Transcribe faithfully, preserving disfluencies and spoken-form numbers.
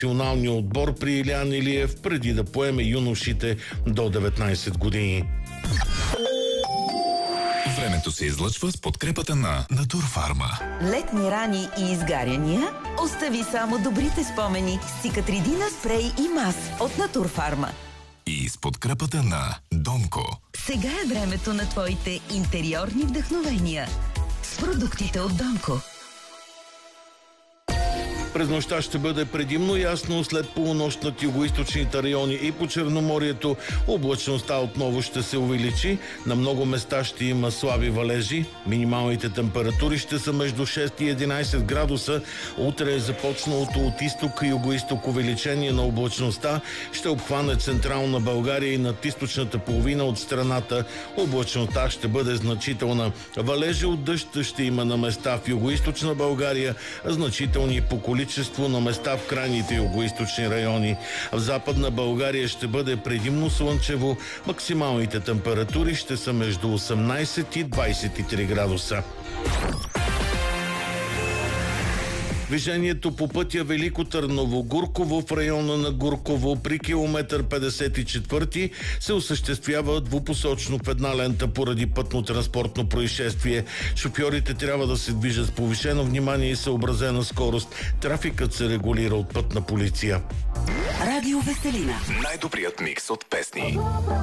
националния отбор при Илиян Илиев, преди да поеме юношите до деветнайсет години. Времето се излъчва с подкрепата на Натурфарма. Летни рани и изгаряния? Остави само добрите спомени с Цикатридина спрей и мас от Натурфарма. И с подкрепата на Донко. Сега е времето на твоите интериорни вдъхновения с продуктите от Донко. През нощта ще бъде предимно ясно, след полунощ над югоизточните райони и по Черноморието облачността отново ще се увеличи. На много места ще има слаби валежи. Минималните температури ще са между шест и единайсет градуса. Утре е започналото от изток и югоизток увеличение на облачността. Ще обхване централна България и над източната половина от страната. Облачността ще бъде значителна. Валежи от дъжд ще има на места в югоизточна България, значителни по количество на места в крайните югоизточни райони. В Западна България ще бъде предимно слънчево. Максималните температури ще са между осемнайсет и двайсет и три градуса. Движението по пътя Велико Търново-Гурково в района на Гурково при километър петдесет и четвърти се осъществява двупосочно в една лента поради пътно-транспортно происшествие. Шофьорите трябва да се движат с повишено внимание и съобразена скорост. Трафикът се регулира от пътна полиция. Радио Веселина. Най-добрият микс от песни.